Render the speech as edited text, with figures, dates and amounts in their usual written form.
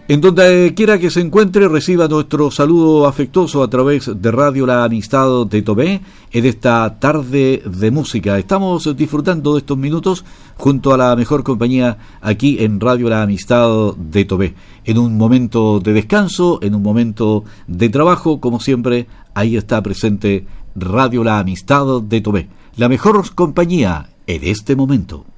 En donde quiera que se encuentre, reciba nuestro saludo afectuoso a través de Radio La Amistad de Tomé en esta tarde de música. Estamos disfrutando de estos minutos junto a la mejor compañía aquí en Radio La Amistad de Tomé. En un momento de descanso, en un momento de trabajo, como siempre, ahí está presente Radio La Amistad de Tomé, la mejor compañía en este momento.